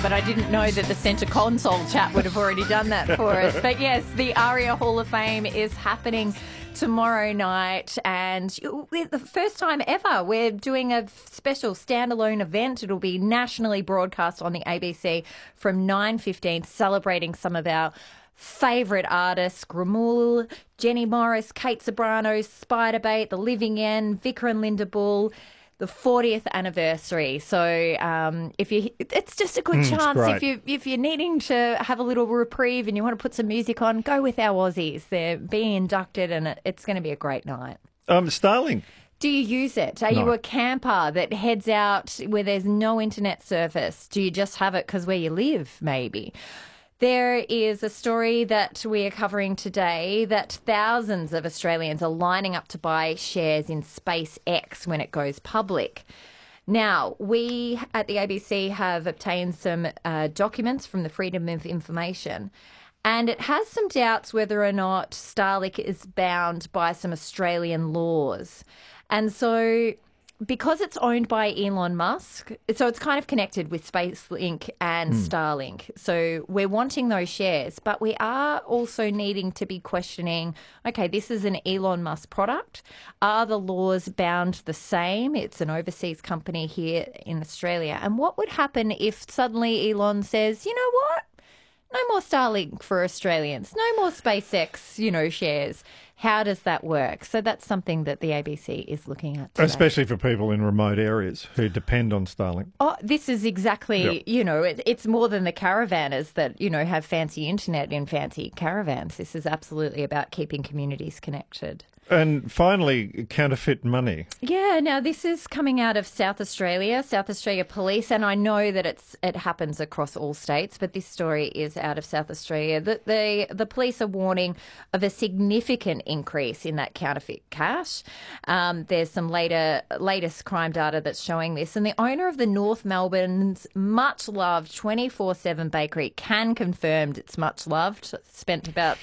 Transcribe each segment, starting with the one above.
But I didn't know that the centre console chat would have already done that for us. But yes, the ARIA Hall of Fame is happening tomorrow night, and the first time ever we're doing a special standalone event. It'll be nationally broadcast on the ABC from 9:15, celebrating some of our favourite artists: Gramul, Jenny Morris, Kate Sobrano, Spiderbait, The Living End, Vicar and Linda Bull. The 40th anniversary. So it's just a good chance if you're needing to have a little reprieve and you want to put some music on, go with our Aussies. They're being inducted and it's going to be a great night. Starlink. Do you use it? Are you a camper that heads out where there's no internet service? Do you just have it because where you live, maybe? There is a story that we are covering today that thousands of Australians are lining up to buy shares in SpaceX when it goes public. Now, we at the ABC have obtained some documents from the Freedom of Information, and it has some doubts whether or not Starlink is bound by some Australian laws. And so, because it's owned by Elon Musk, so it's kind of connected with SpaceLink and Starlink. So we're wanting those shares, but we are also needing to be questioning, okay, this is an Elon Musk product. Are the laws bound the same? It's an overseas company here in Australia. And what would happen if suddenly Elon says, you know what? No more Starlink for Australians. No more SpaceX, shares. How does that work? So that's something that the ABC is looking at today. Especially for people in remote areas who depend on Starlink. Oh, this is exactly, it's more than the caravanners that, have fancy internet in fancy caravans. This is absolutely about keeping communities connected. And finally, counterfeit money. Yeah, now this is coming out of South Australia Police, and I know that it happens across all states, but this story is out of South Australia. The police are warning of a significant increase in that counterfeit cash. There's some latest crime data that's showing this, and the owner of the North Melbourne's much-loved 24/7 bakery can confirm it's much loved. Spent about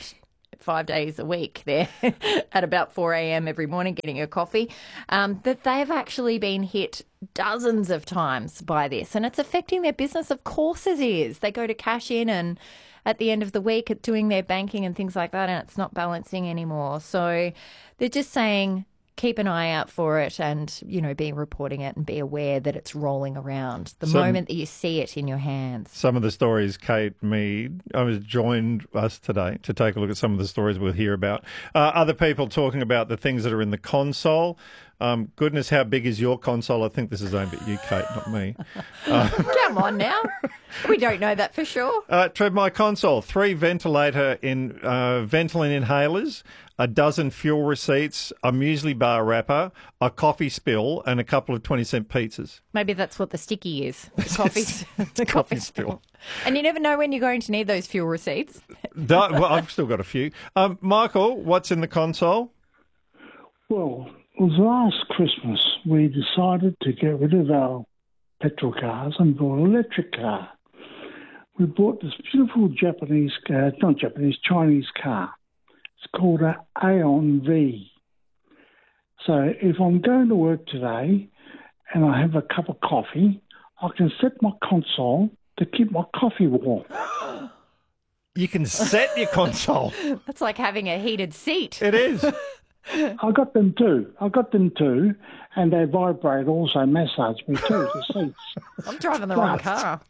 5 days a week there at about 4 a.m. every morning getting a coffee, that they've actually been hit dozens of times by this, and it's affecting their business. Of course it is. They go to cash in and at the end of the week at doing their banking and things like that, and it's not balancing anymore. So they're just saying keep an eye out for it and, be reporting it and be aware that it's rolling around the moment that you see it in your hands. Some of the stories Kate Mead joined us today to take a look at some of the stories we'll hear about. Other people talking about the things that are in the console. Goodness, how big is your console? I think this is aimed at you, Kate, not me. Come on now. We don't know that for sure. Trev, my console, 3 Ventolin inhalers, a dozen fuel receipts, a muesli bar wrapper, a coffee spill, and a couple of 20-cent pizzas. Maybe that's what the sticky is. The coffee spill. And you never know when you're going to need those fuel receipts. Well, I've still got a few. Michael, what's in the console? Well, it was last Christmas we decided to get rid of our petrol cars and bought an electric car. We bought this beautiful Chinese car. It's called an Aeon V. So if I'm going to work today and I have a cup of coffee, I can set my console to keep my coffee warm. You can set your console. That's like having a heated seat. It is. I got them too, and they vibrate also, massage me too, the seats. I'm driving the wrong car.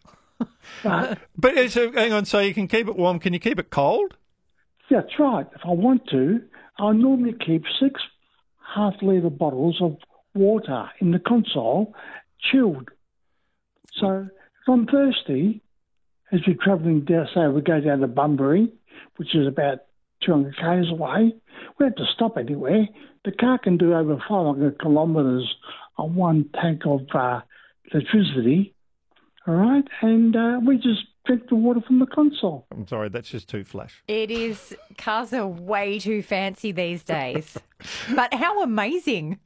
But hang on, so you can keep it warm. Can you keep it cold? Yeah, that's right. If I want to, I normally keep 6 half-litre bottles of water in the console, chilled. So if I'm thirsty, as we're travelling down, say we go down to Bunbury, which is about 200 k's away, we don't have to stop anywhere. The car can do over 500 kilometres on one tank of electricity, all right? And we just drink the water from the console. I'm sorry, that's just too flash. It is. Cars are way too fancy these days. But how amazing.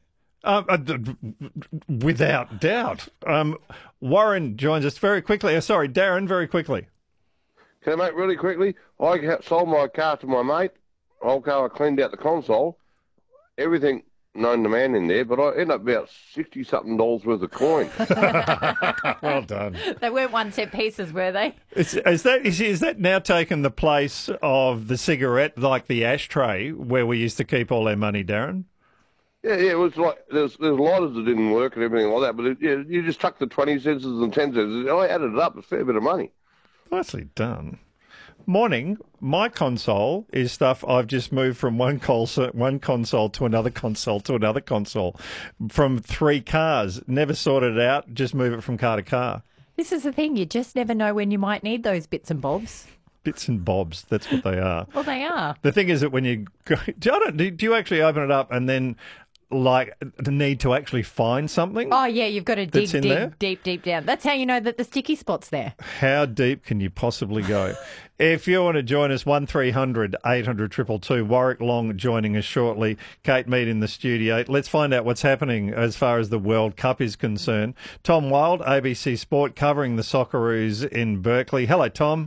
Without doubt. Warren joins us very quickly. Darren, very quickly. Okay, mate, really quickly. I sold my car to my mate. Whole car, I cleaned out the console. Everything known the man in there, but I ended up about $60-something worth of coin. Well done. They weren't 1 cent pieces, were they? Is that now taken the place of the cigarette, like the ashtray, where we used to keep all our money, Darren? Yeah, it was like there's lighters that didn't work and everything like that, but you just tuck the 20 cents and 10 cents. I added it up, a fair bit of money. Nicely done. Morning. My console is stuff I've just moved from one console to another console to another console, from 3 cars. Never sorted it out. Just move it from car to car. This is the thing. You just never know when you might need those bits and bobs. Bits and bobs. That's what they are. Well, they are. The thing is that when you go, do you actually open it up and then like need to actually find something? Oh, yeah, you've got to dig deep down. That's how you know that the sticky spot's there. How deep can you possibly go? If you want to join us, 1300 800 222. Warwick Long joining us shortly. Kate Mead in the studio. Let's find out what's happening as far as the World Cup is concerned. Tom Wild, ABC Sport, covering the Socceroos in Berkeley. Hello, Tom.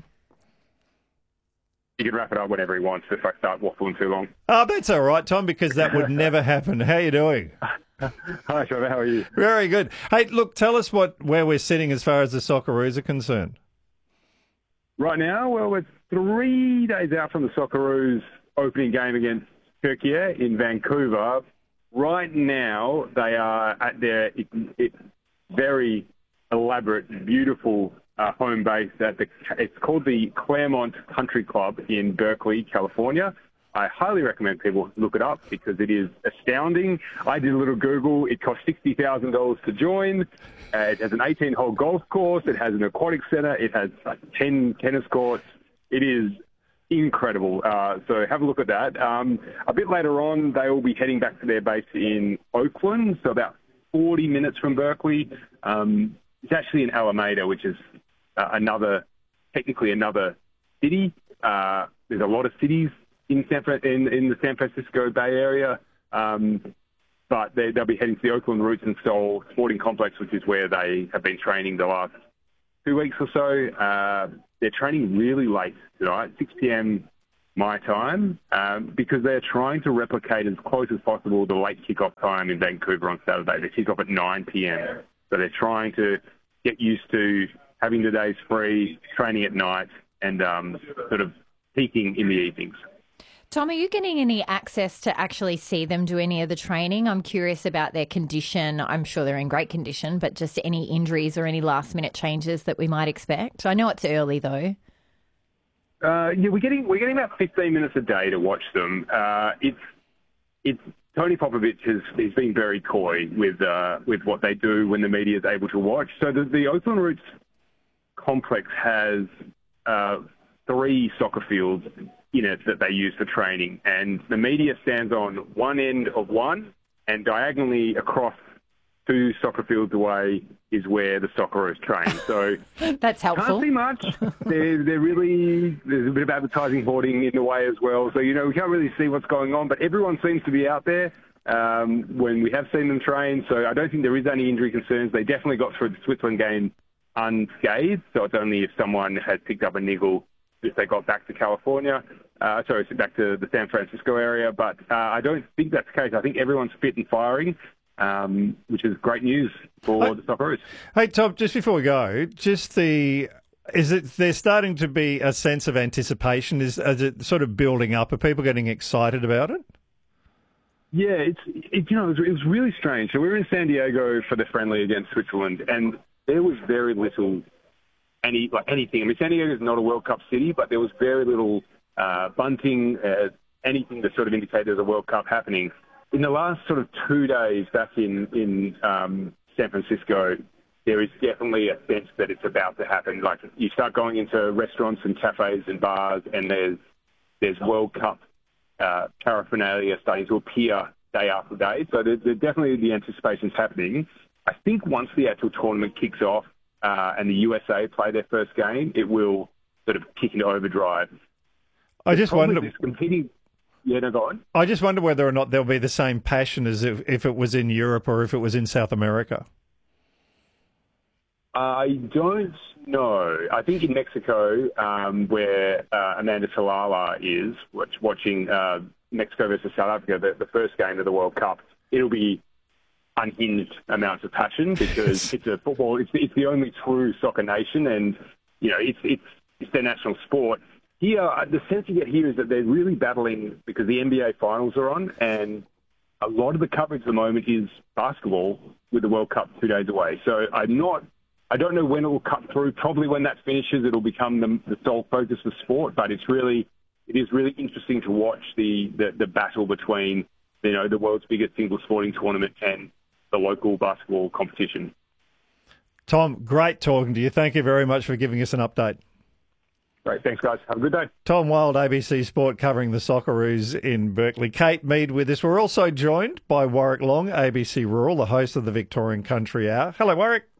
You can wrap it up whenever he wants if I start waffling too long. Oh, that's all right, Tom, because that would never happen. How are you doing? Hi, Trevor. How are you? Very good. Hey, look, tell us where we're sitting as far as the Socceroos are concerned. Right now, well, we're 3 days out from the Socceroos opening game against Turkey in Vancouver. Right now, they are at their very elaborate, beautiful home base it's called the Claremont Country Club in Berkeley, California. I highly recommend people look it up because it is astounding. I did a little Google. It costs $60,000 to join. It has an 18-hole golf course. It has an aquatic center. It has 10 tennis courts. It is incredible. So have a look at that. A bit later on, they will be heading back to their base in Oakland, so about 40 minutes from Berkeley. It's actually in Alameda, which is technically another city. There's a lot of cities in the San Francisco Bay Area, but they'll be heading to the Oakland Roots and Soul Sporting Complex, which is where they have been training the last 2 weeks or so. They're training really late tonight, 6 p.m. my time, because they're trying to replicate as close as possible the late kickoff time in Vancouver on Saturday. They kick off at 9 p.m. So they're trying to get used to having the days free, training at night, and sort of peaking in the evenings. Tom, are you getting any access to actually see them do any of the training? I'm curious about their condition. I'm sure they're in great condition, but just any injuries or any last-minute changes that we might expect? I know it's early, though. Yeah, we're getting about 15 minutes a day to watch them. It's Tony Popovich has been very coy with what they do when the media is able to watch. So the Oakland Roots complex has 3 soccer fields in it that they use for training, and the media stands on one end of one, and diagonally across 2 soccer fields away is where the Socceroos train. So that's helpful. Can't see much. There's a bit of advertising hoarding in the way as well. So, we can't really see what's going on, but everyone seems to be out there when we have seen them train. So I don't think there is any injury concerns. They definitely got through the Switzerland game unscathed. So it's only if someone had picked up a niggle if they got back to California. Back to the San Francisco area. But I don't think that's the case. I think everyone's fit and firing. Which is great news for the Socceroos. Hey, Tom, just before we go, there's starting to be a sense of anticipation? Is it sort of building up? Are people getting excited about it? Yeah, it was really strange. So we were in San Diego for the friendly against Switzerland, and there was very little anything. I mean, San Diego is not a World Cup city, but there was very little bunting, anything that sort of indicated there's a World Cup happening. In the last sort of 2 days back in San Francisco, there is definitely a sense that it's about to happen. Like, you start going into restaurants and cafes and bars, and there's World Cup paraphernalia starting to appear day after day. So there's definitely the anticipation's happening. I think once the actual tournament kicks off and the USA play their first game, it will sort of kick into overdrive. I just wonder. Yeah, no, go on. I just wonder whether or not there'll be the same passion as if it was in Europe or if it was in South America. I don't know. I think in Mexico, where Amanda Talala is watching Mexico versus South Africa, the first game of the World Cup, it'll be unhinged amounts of passion because it's a football. It's the only true soccer nation, and it's their national sport. Here, the sense you get here is that they're really battling because the NBA finals are on, and a lot of the coverage at the moment is basketball with the World Cup 2 days away. So I don't know when it will cut through. Probably when that finishes, it'll become the sole focus of sport. But it is really interesting to watch the battle between the world's biggest single sporting tournament and the local basketball competition. Tom, great talking to you. Thank you very much for giving us an update. Great. Thanks, guys. Have a good day. Tom Wild, ABC Sport, covering the Socceroos in Berkeley. Kate Mead with us. We're also joined by Warwick Long, ABC Rural, the host of the Victorian Country Hour. Hello, Warwick.